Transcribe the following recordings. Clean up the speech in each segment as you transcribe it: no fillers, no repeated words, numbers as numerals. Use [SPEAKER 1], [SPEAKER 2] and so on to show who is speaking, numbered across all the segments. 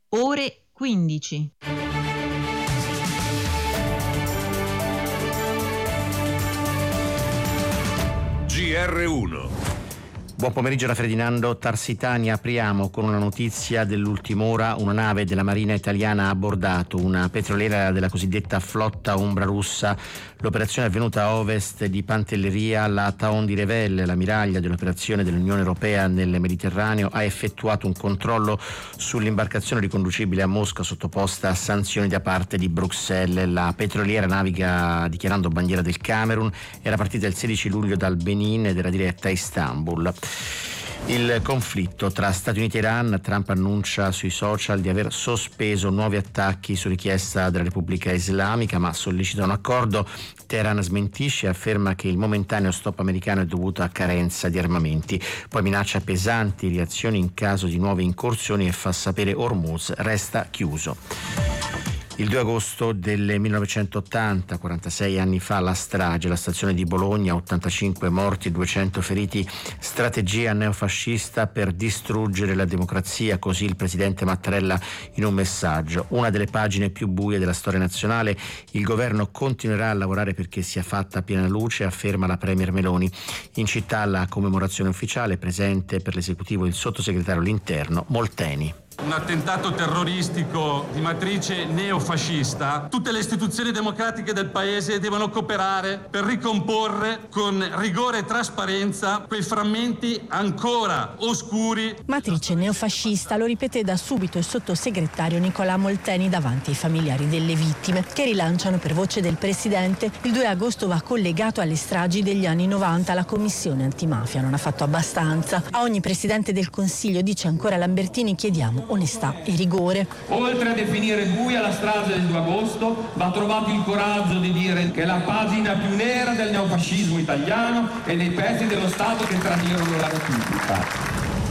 [SPEAKER 1] ore 15.
[SPEAKER 2] GR1.
[SPEAKER 3] Buon pomeriggio da Ferdinando Tarsitani. Apriamo con una notizia dell'ultima ora. Una nave della Marina italiana ha abbordato una petroliera della cosiddetta flotta ombra russa. L'operazione è avvenuta a ovest di Pantelleria. La Taon di Revel, l'ammiraglia dell'operazione dell'Unione Europea nel Mediterraneo, ha effettuato un controllo sull'imbarcazione riconducibile a Mosca sottoposta a sanzioni da parte di Bruxelles. La petroliera naviga dichiarando bandiera del Camerun, era partita il 16 luglio dal Benin ed era diretta a Istanbul. Il conflitto tra Stati Uniti e Iran. Trump annuncia sui social di aver sospeso nuovi attacchi su richiesta della Repubblica Islamica, ma sollecita un accordo. Teheran smentisce e afferma che il momentaneo stop americano è dovuto a carenza di armamenti. Poi minaccia pesanti reazioni in caso di nuove incursioni e fa sapere Hormuz resta chiuso. Il 2 agosto del 1980, 46 anni fa, la strage alla stazione di Bologna, 85 morti e 200 feriti, strategia neofascista per distruggere la democrazia, così il presidente Mattarella in un messaggio. Una delle pagine più buie della storia nazionale, il governo continuerà a lavorare perché sia fatta piena luce, afferma la premier Meloni. In città la commemorazione ufficiale, presente per l'esecutivo il sottosegretario all'interno Molteni.
[SPEAKER 4] Un attentato terroristico di matrice neofascista. Tutte le istituzioni democratiche del paese devono cooperare per ricomporre con rigore e trasparenza quei frammenti ancora oscuri.
[SPEAKER 5] Matrice neofascista, lo ripete da subito il sottosegretario Nicolà Molteni davanti ai familiari delle vittime, che rilanciano per voce del presidente: il 2 agosto va collegato alle stragi degli anni 90. La commissione antimafia non ha fatto abbastanza. A ogni presidente del Consiglio, dice ancora Lambertini, chiediamo onestà e rigore.
[SPEAKER 6] Oltre a definire buia la strage del 2 agosto, va trovato il coraggio di dire che è la pagina più nera del neofascismo italiano e dei pezzi dello Stato che tradirono la Repubblica.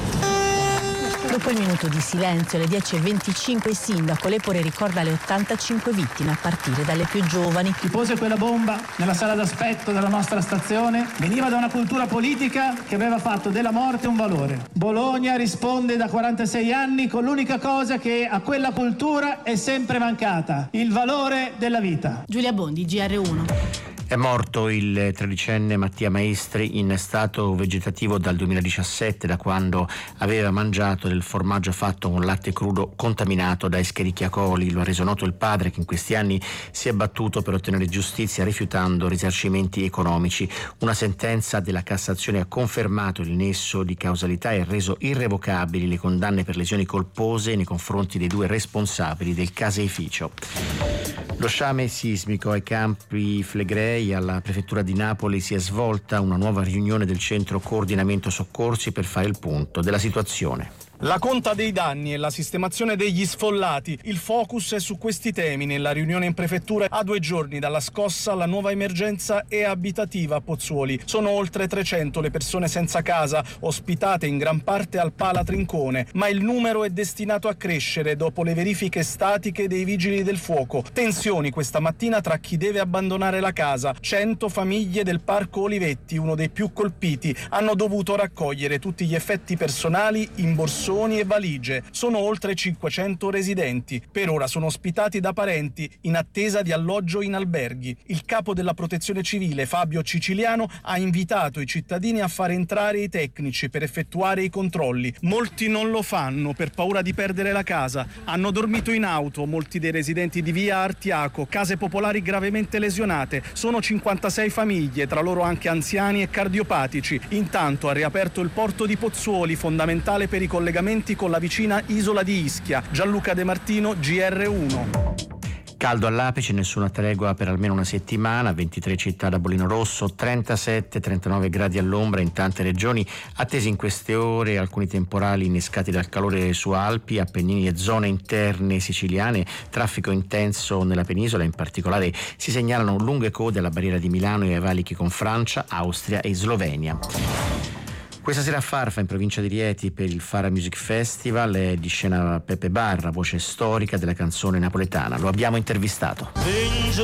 [SPEAKER 5] Dopo il minuto di silenzio, alle 10:25, il sindaco Lepore ricorda le 85 vittime a partire dalle più giovani.
[SPEAKER 7] Chi pose quella bomba nella sala d'aspetto della nostra stazione veniva da una cultura politica che aveva fatto della morte un valore. Bologna risponde da 46 anni con l'unica cosa che a quella cultura è sempre mancata: il valore della vita.
[SPEAKER 5] Giulia Bondi, GR1.
[SPEAKER 3] È morto il tredicenne Mattia Maestri in stato vegetativo dal 2017, da quando aveva mangiato del formaggio fatto con latte crudo contaminato da Escherichia coli. Lo ha reso noto il padre, che in questi anni si è battuto per ottenere giustizia rifiutando risarcimenti economici. Una sentenza della Cassazione ha confermato il nesso di causalità e reso irrevocabili le condanne per lesioni colpose nei confronti dei due responsabili del caseificio. Lo sciame sismico ai Campi Flegrei, alla prefettura di Napoli, si è svolta una nuova riunione del centro coordinamento soccorsi per fare il punto della situazione.
[SPEAKER 8] La conta dei danni e la sistemazione degli sfollati. Il focus è su questi temi nella riunione in prefettura a 2 giorni dalla scossa. La nuova emergenza è abitativa a Pozzuoli. Sono oltre 300 le persone senza casa, ospitate in gran parte al Pala Trincone, ma il numero è destinato a crescere dopo le verifiche statiche dei vigili del fuoco. Tensioni questa mattina tra chi deve abbandonare la casa. 100 famiglie del Parco Olivetti, uno dei più colpiti, hanno dovuto raccogliere tutti gli effetti personali in borsoni e valigie. Sono oltre 500 residenti. Per ora sono ospitati da parenti in attesa di alloggio in alberghi. Il capo della Protezione Civile, Fabio Ciciliano, ha invitato i cittadini a fare entrare i tecnici per effettuare i controlli. Molti non lo fanno per paura di perdere la casa. Hanno dormito in auto molti dei residenti di via Artiaco, case popolari gravemente lesionate. Sono 56 famiglie, tra loro anche anziani e cardiopatici. Intanto ha riaperto il porto di Pozzuoli, fondamentale per i collegamenti con la vicina isola di Ischia. Gianluca De Martino, GR1.
[SPEAKER 3] Caldo all'apice, nessuna tregua per almeno una settimana, 23 città da bollino rosso, 37-39 gradi all'ombra in tante regioni, attesi in queste ore alcuni temporali innescati dal calore su Alpi, Appennini e zone interne siciliane, traffico intenso nella penisola, in particolare si segnalano lunghe code alla barriera di Milano e ai valichi con Francia, Austria e Slovenia. Questa sera a Farfa, in provincia di Rieti, per il Fara Music Festival è di scena Pepe Barra, voce storica della canzone napoletana. Lo abbiamo intervistato.